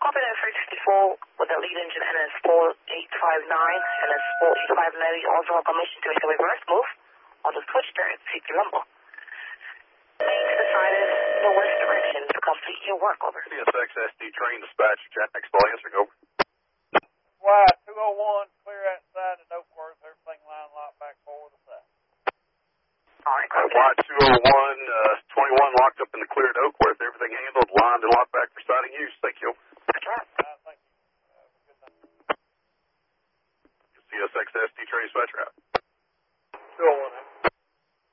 Pop in at 364 with the lead engine NS4859, NS4859, also have permission to make a reverse move on the switch there at CP Rumble. Make the sign is the west direction to complete your work, over. CSX SD train dispatch, Jack, ball answer, go. Wide 201, clear outside at Oakworth, everything line locked back forward to south. Alright, Wide 201, 21 locked up in the clear at Oakworth, everything handled, lined and locked back for sighting use, thank you.